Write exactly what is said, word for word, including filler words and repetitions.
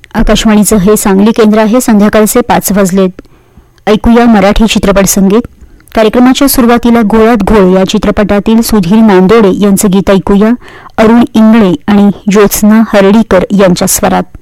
आकाशवाणीचं हे सांगली केंद्र आहे. संध्याकाळचे पाच वाजलेत. ऐकूया मराठी चित्रपट संगीत. कार्यक्रमाच्या सुरुवातीला गोळ्यात घोळ या चित्रपटातील सुधीर नांदोडे यांचं गीत ऐकूया. अरुण इंगळे आणि ज्योत्स्ना हर्डीकर यांच्या स्वरात.